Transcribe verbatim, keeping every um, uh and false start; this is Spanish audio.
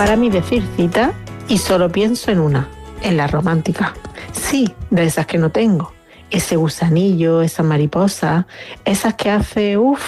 para mí decir cita y solo pienso en una, en la romántica. Sí, de esas que no tengo. Ese gusanillo, esa mariposa, esas que hace, uff,